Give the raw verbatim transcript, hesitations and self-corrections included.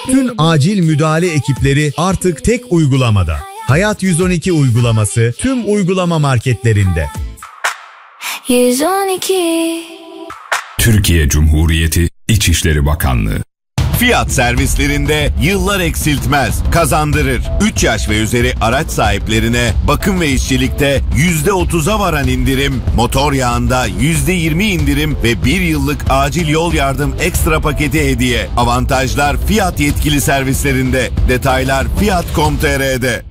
Bütün acil müdahale ekipleri artık tek uygulamada. Hayat yüz on iki uygulaması tüm uygulama marketlerinde. yüz on iki Türkiye Cumhuriyeti İçişleri Bakanlığı. Fiyat servislerinde yıllar eksiltmez, kazandırır. üç yaş ve üzeri araç sahiplerine bakım ve işçilikte yüzde otuza varan indirim, motor yağında yüzde yirmi indirim ve bir yıllık acil yol yardım ekstra paketi hediye. Avantajlar Fiyat yetkili servislerinde. Detaylar fiyat nokta com nokta tr'de.